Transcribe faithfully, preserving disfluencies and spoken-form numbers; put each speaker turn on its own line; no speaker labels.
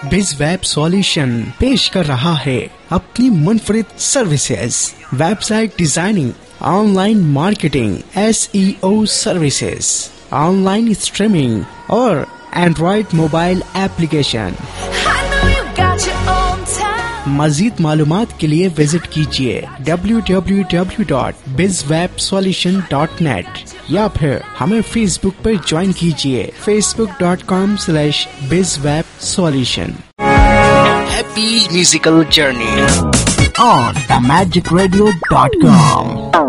BizWeb solution पेश कर रहा है अपनी मुनफरिद services, website designing, online marketing, S E O services, online streaming और एंड्रॉइड मोबाइल एप्लीकेशन। मजीद मालूमात के लिए विजिट कीजिए W W W dot biz web solution dot net या फिर हमें फेसबुक पर ज्वाइन कीजिए facebook dot com slash biz web solution। Happy musical journey on the magic radio dot com।